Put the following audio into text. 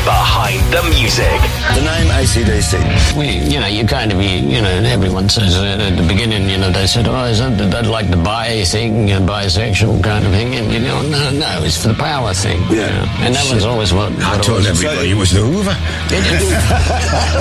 Behind the music. The name AC/DC. Everyone says at the beginning, they said, isn't that like the bi thing, bisexual kind of thing? And, no, it's for the power thing. Yeah. And that was always what I told everybody it was the Hoover.